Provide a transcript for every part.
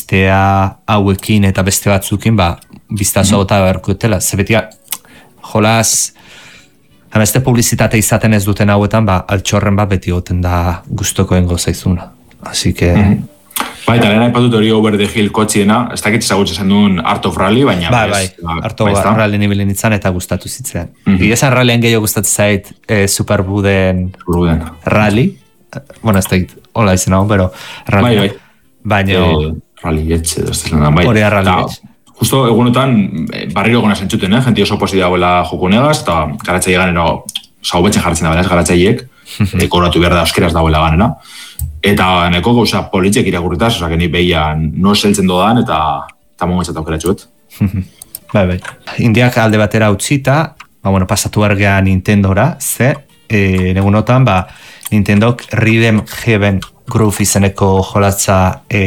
bestea hauekin eta beste batzukin, biztazo gota beharko dutela. Zebetia, jolas, beste publizitate izaten ez duten hauetan, altxorren beti goten da guztokoen gozaizuna. Así que... Eta lehen haipatut hori Over the Hill kotxiena, ez dakit ezagutzen zen duen Art of Rally, baina... Art of Rally nibilen itzan eta gustatu zitzen. Igezan rallyen gehiago gustatzen zait Superbuden Rally. Bueno, ez dakit, hola izan hau, pero... Bai. Baina... Rally etxe, ez da bai. Hori Rally etxe. Justo egunotan, barriro gona zentzuten, jenti oso posi dagoela joko negaz, eta garatzaile ganero, saubetzen jartzen da, beraz, garatzaileek, koratu behar da euskeraz dagoela ganera. Eta neko gauza politxek irakurritaz, oza, geni behian no eseltzen dodan, eta mongetzat aukeratxuet. Bai. Indiak alde batera utzita, pasatu argea Nintendora, egunotan, Nintendok Rhythm Heaven Groove izeneko jolatza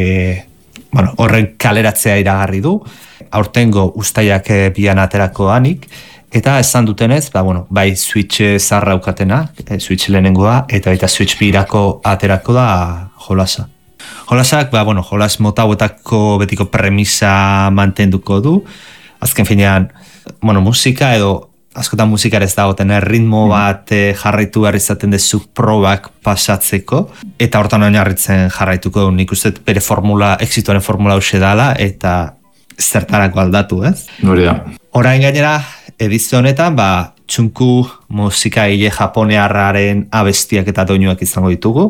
horren kaleratzea iragarri du, aurtengo ustaiak bian aterako anik, eta esan dutenez, bai Switch zarra ukatena, Switch lehenengoa, eta baita Switch birako aterako da jolasa. Jolasak, jolas mota hauetako betiko premisa mantenduko du, azken finean, musika edo, askotan musikar ez dagoten, ritmo bat jarraitu behar izaten dezu probak pasatzeko, eta hortan oinarritzen jarraituko du, nik uste bere formula, exitoaren formula hause dala, eta zertarako aldatu, ez? Hori da. Orain gainera, edizio honetan, txunku musikaile japonearraren abestiak eta doinuak izango ditugu,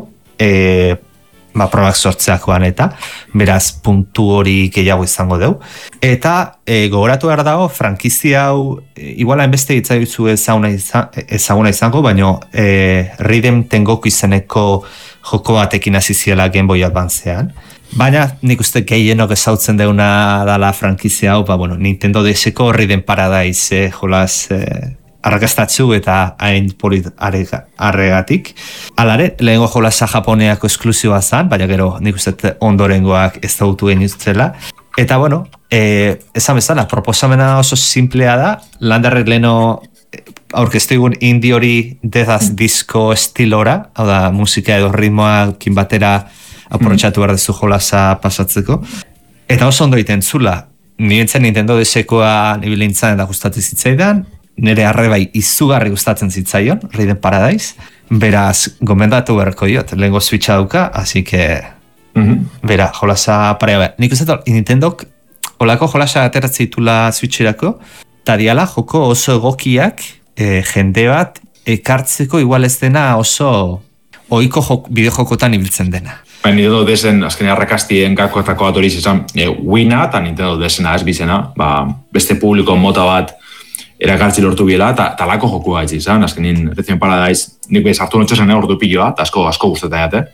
probak sortzeakoan eta, beraz puntu hori gehiago izango dugu. Eta gogoratu behar dago, frankizia hau, iguala enbeste hitzaizu ezaguna izango, baina Rhythm Tengoku izeneko joko batekin hasi ziela Game Boy Advancean. Baina nik uste gehienok ezautzen deuna dala frankizia hau, Nintendo DS-eko Rhythm Paradise jolas arrakastatzu eta hain polit arregatik. Alare, lehengo jolasa japoneako esklusiboa zan, baina gero nik uste ondorengoak ez dautu geniutzela. Eta esan bezala, proposamena oso simplea da, landarrek leheno aurkeztu egun indie hori death disco estilora, hau da, musika edo ritmoakin batera aprotxatu behar dezu jolasa pasatzeko. Eta oso ondo egiten zula, nirentzen Nintendo DS-koa nibilintzan eta gustatzen zitzaidan, nire arrebai izugarri gustatzen zitzaion, Rhythm Paradise, beraz, gomendatu beharko diot, lehengo Switcha dauka, así que, bera, jolasa parea behar. Nik uste Nintendok, olako jolasa ateratzen ditula Switcherako, eta diala joko oso egokiak, jende bat, ekartzeko igual ez dena oso ohiko bideojokotan ibiltzen dena. Nintendo DS-en azken arrakastien gakoetako bat hori izan Wii-na eta Nintendo DS-ena ez bizena, beste publiko mota bat erakartzi lortu biela, eta talako jokua ez izan, azkenin Rhythm Paradise, nik bez hartu notxesan ordu piloa, eta asko guztetan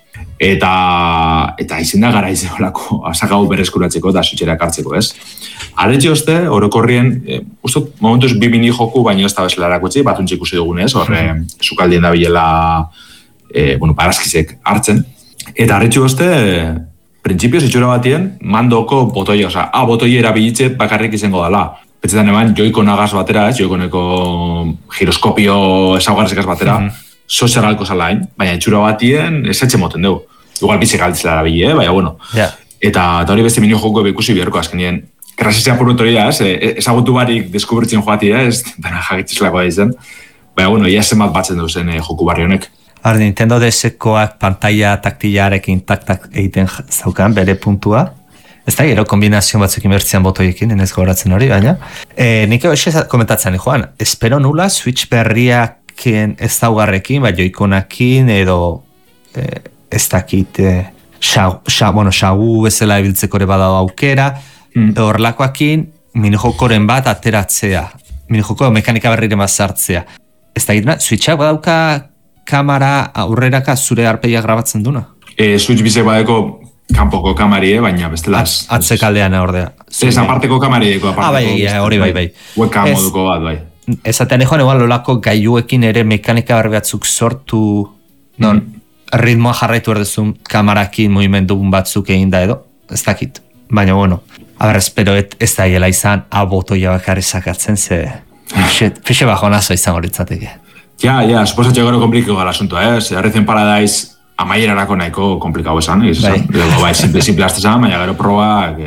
eta izin da gara izolako asakau berreskuratzeko eta switchera kartzeko, ez? Aletxe hoste, orokorrien, ustot momentuz bi mini joku, baina ez da bezala erakutzi, batuntxe ikusi dugunez, horre sukaldien da bilela, parazkizek hartzen. Eta arretxu hoste, printzipioz itxura batien, mandoko botoia, botoi erabilitze bakarrik izango dela. Petzetan eban, joikonagaz batera, joikoneko giroskopio ezaugarrezekaz batera, soziaralko zalain, baina itxura batien esetxe moten dugu. Igual bizek altzela erabili, baina bueno. Eta hori beste minio joko ikusi biharko azkenien. Errazizia puruntoria, ezagutu barik deskubritzen joatia, ez dana jakitzizlako da izan. Baina bueno, ia zenbat batzen duzen joku barri honek. Nintendo DS-koak pantalla taktilarekin tak egiten zaukan, bere puntua. Ez da, gero kombinazio batzuk inbertzian botoiekin, enez gogoratzen hori, baina. Nik hoxe komentatzen, Joan, espero nula Switch berriaken ez daugarrekin, joikonakin edo ez dakit, xagu bezala ebiltzeko ere badago aukera, horrelakoakin minijokoren bat ateratzea, minijoko mekanika berriren bat sartzea. Ez dakit, Switchak badauka kamera aurreraka zure arpeia grabatzen duna? Switch bizek badeko kanpoko kamari, baina bestela... Atzekaldean ordea. Ez, aparteko kamari deko. Hori bai. Webcam moduko bat, bai. Ezatean egoan, egon lolako gaiuekin ere mekanika berri batzuk sortu, ritmoa jarraitu erdezun kamarakin movimendu batzuk egin da edo, ez dakit. Baina, bueno, espero ez da hiela izan, abotoia bakarri sakatzen, ze fixe bajo nazo izan horitzateke. Ja, suposatxe gero komplikiko gara asuntua, Rhythm Paradise amaierarako nahiko komplikau esan, bai, simple azte zan, baina gero probak